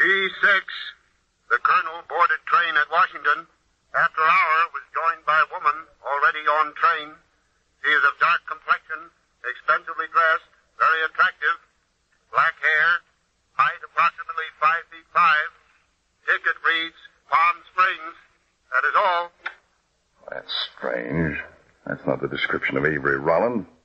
P6. The colonel boarded train at Washington. After an hour, was joined by a woman already on train. She is of dark complexion, expensively dressed, very attractive, black hair, height approximately 5 feet 5. Ticket reads Palm Springs. That is all. That's strange. That's not the description of Avery Rolland.